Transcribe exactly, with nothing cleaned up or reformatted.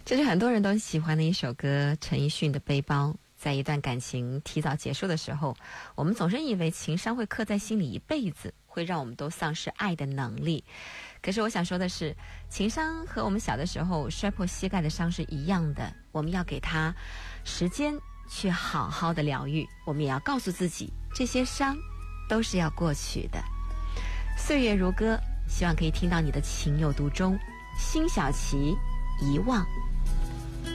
这是很多人都喜欢的一首歌，陈奕迅的《背包》。在一段感情提早结束的时候，我们总是以为情伤会刻在心里一辈子，会让我们都丧失爱的能力。可是我想说的是，情伤和我们小的时候摔破膝盖的伤是一样的，我们要给它时间去好好的疗愈，我们也要告诉自己，这些伤都是要过去的。岁月如歌，希望可以听到你的情有独钟。辛晓琪，遗忘。